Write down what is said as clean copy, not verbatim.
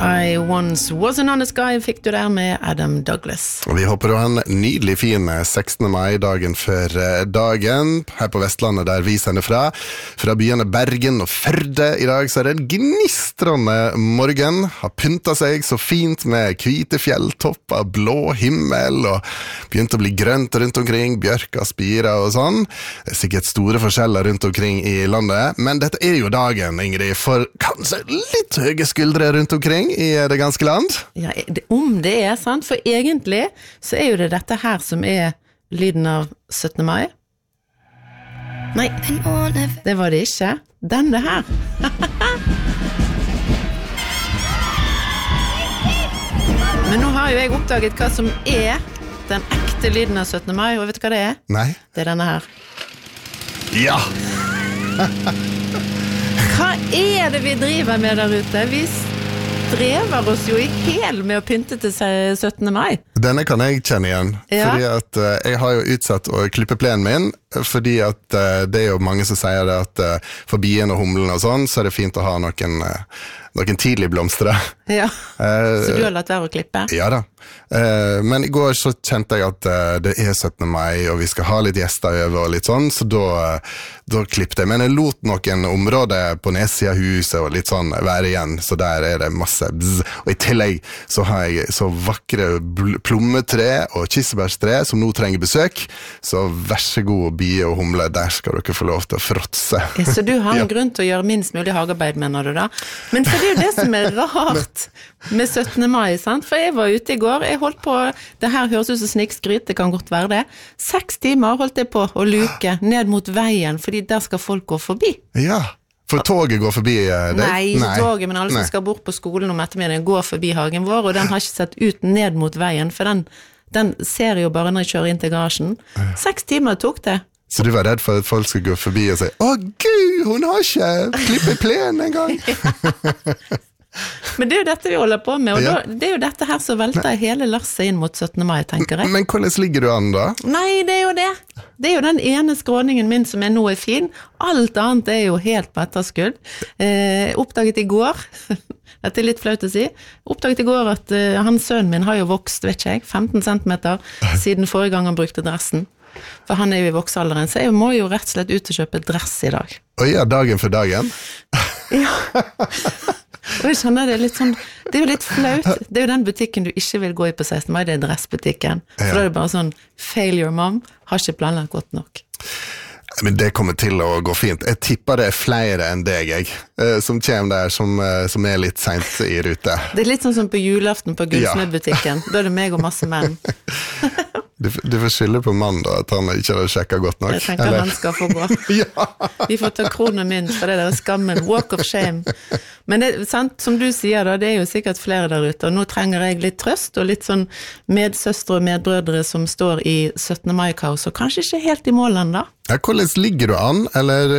I Once Was an Honest Guy fikk du der med Adam Douglas. Og vi håper du har en nydelig fin 16. mai, dagen før dagen, her på Vestlandet der vi sender fra byene Bergen og Førde. I dag så det en gnistrende morgen, har pyntet seg så fint med hvite fjelltopper, blå himmel, og begynt å bli grønt rundt omkring, bjørka, spira og sånn. Det sikkert store forskjeller rundt omkring i landet, men dette jo dagen, Ingrid, for kanskje litt høye skuldre rundt omkring i det ganske land? Ja, om det sant, for egentlig så jo det dette her som lyden av 17. mai. Nei, det var det ikke. Denne her. Men nå har jo jeg oppdaget hva som den ekte lyden av 17. mai, og vet du hva det Nei. Det denne her. Ja! Hva det vi driver med der ute? Vi strever oss jo i hel med å pynte til 17. mai. Denne kan jeg kjenne igjen, fordi at jeg har jo utsatt å klippe plenen min, fordi at det jo mange som sier det at for bien og humlen og sånn, så det fint å ha noen tidlig blomstre. Ja, så du har latt være å klippe? Ja da. Men i går så kjente jeg at det 17. mai, og vi skal ha litt gjester over og litt sånn, så da klippte jeg. Men jeg lot noen områder på nedsiden av huset og litt sånn være igjen, så der det masse bzz. Og i tillegg så har jeg så vakre plommetre og kirsebærstre som nå trenger besøk, så vær så god bie og humle, der skal dere få lov til å fråtse. Så du har en grunn til å gjøre minst mulig hagearbeid, mener du da? Men så det jo det som rart med 17. mai, sant? For jeg var ute i går, jeg holdt på, det her høres ut som snikskryt, det kan godt være det. 6 timer holdt jeg på å luke ned mot veien, fordi der skal folk gå forbi. Ja, for toget går forbi deg? Nei, ikke toget, men alle som skal bort på skolen om ettermiddagen går forbi hagen vår, og den har ikke sett ut ned mot veien, for den ser jo bare når jeg kjører inn til garasjen. 6 timer tok det. Så du var redd for at folk skulle gå forbi og si, «Å Gud, hun har ikke klippet plenen en gang!» Men det jo dette vi holder på med, og det jo dette her som velter hele lasset inn mot 17. mai, tenker jeg. Men hvordan ligger du an da? Nei, det jo det. Det jo den ene skråningen min som nå fin. Alt annet jo helt på etterskudd. Oppdaget i går, dette litt flaut å si, oppdaget i går at hans sønnen min har jo vokst, vet ikke jeg, 15 centimeter siden forrige gang han brukte dressen. For han jo i voksalderen, så jeg må jo rett og slett ut og kjøpe dress i dag. Og dagen for dagen? Ja. Og jeg kjenner det litt sånn, det jo litt flaut. Det jo den butikken du ikke vil gå i på 16. mai, det dressbutikken. For da det bare sånn, failure mom, har ikke planlagt godt nok. Men det kommer til å gå fint. Jeg tipper det flere enn deg, som kommer der, som litt sent i rute. Det litt sånn som på julaften på gullsmedbutikken. Da det meg og masse menn. Du får skylde på mann da, at han ikke hadde sjekket godt nok. Jeg tenker han skal få gå. Vi får ta kronen min, for det skammen. Walk of shame. Men det sant, som du sier da, det jo sikkert flere der ute, og nå trenger jeg litt trøst, og litt sånn medsøstre og medbrødre som står i 17. mai-kaos, og kanskje ikke helt i mål enda. Hvordan ligger du an, eller